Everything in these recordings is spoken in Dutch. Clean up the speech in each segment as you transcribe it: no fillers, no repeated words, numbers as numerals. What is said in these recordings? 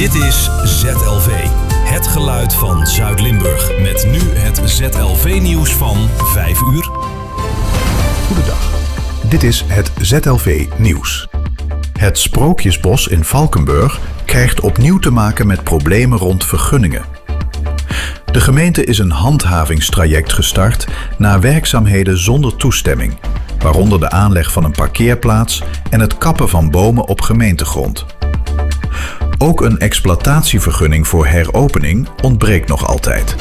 Dit is ZLV, het geluid van Zuid-Limburg. Met nu het ZLV-nieuws van 5 uur. Goedendag, dit is het ZLV-nieuws. Het Sprookjesbos in Valkenburg krijgt opnieuw te maken met problemen rond vergunningen. De gemeente is een handhavingstraject gestart na werkzaamheden zonder toestemming, waaronder de aanleg van een parkeerplaats en het kappen van bomen op gemeentegrond. Ook een exploitatievergunning voor heropening ontbreekt nog altijd.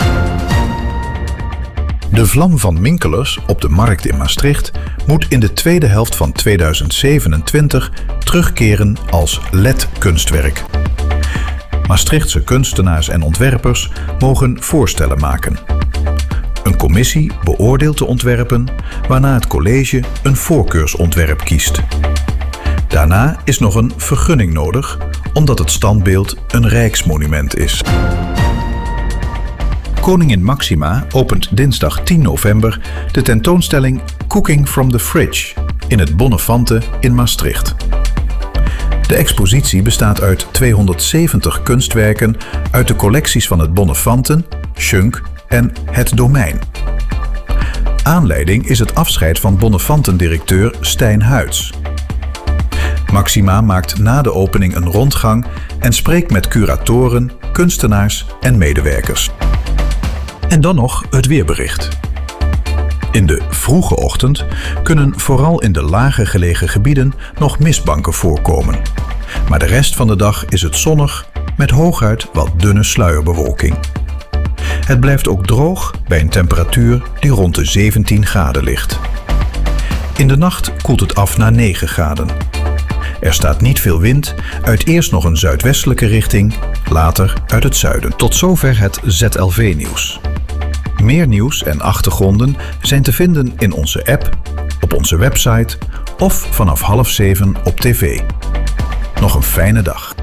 De vlam van Minkelers op de markt in Maastricht moet in de tweede helft van 2027 terugkeren als LED-kunstwerk. Maastrichtse kunstenaars en ontwerpers mogen voorstellen maken. Een commissie beoordeelt de ontwerpen, waarna het college een voorkeursontwerp kiest. Daarna is nog een vergunning nodig, omdat het standbeeld een rijksmonument is. Koningin Máxima opent dinsdag 10 november de tentoonstelling Cooking from the Fridge in het Bonnefante in Maastricht. De expositie bestaat uit 270 kunstwerken uit de collecties van het Bonnefanten, Schunk en Het Domein. Aanleiding is het afscheid van Bonnefanten-directeur Stijn Huyts. Máxima maakt na de opening een rondgang en spreekt met curatoren, kunstenaars en medewerkers. En dan nog het weerbericht. In de vroege ochtend kunnen vooral in de lager gelegen gebieden nog mistbanken voorkomen. Maar de rest van de dag is het zonnig met hooguit wat dunne sluierbewolking. Het blijft ook droog bij een temperatuur die rond de 17 graden ligt. In de nacht koelt het af naar 9 graden. Er staat niet veel wind, uit eerst nog een zuidwestelijke richting, later uit het zuiden. Tot zover het ZLV-nieuws. Meer nieuws en achtergronden zijn te vinden in onze app, op onze website of vanaf 6:30 op tv. Nog een fijne dag.